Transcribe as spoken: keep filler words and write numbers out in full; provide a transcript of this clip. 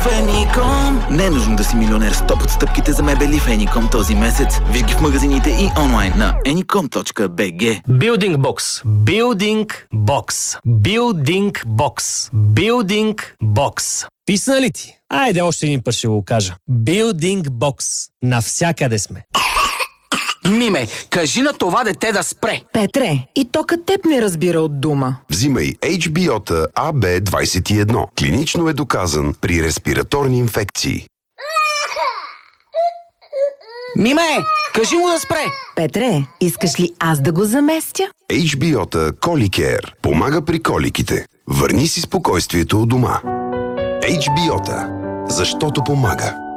Феником. Не е нужно да си милионер. Стоп отстъпките за мебели Феником този месец. Виж ги в магазините и онлайн на еником точка би джи. Building Box. Building Box. Building Box. Building Box. Писна ли ти? Айде още един път ще го кажа. Building Box. Навсякъде сме. Миме, кажи на това дете да спре. Петре, и токът теб не разбира от дума. Взимай ейч би о-та А Б двайсет и едно. Клинично е доказан при респираторни инфекции. Миме, кажи му да спре. Петре, искаш ли аз да го заместя? ейч би о-та Коликер помага при коликите. Върни си спокойствието у дома. ейч би о-та, защото помага.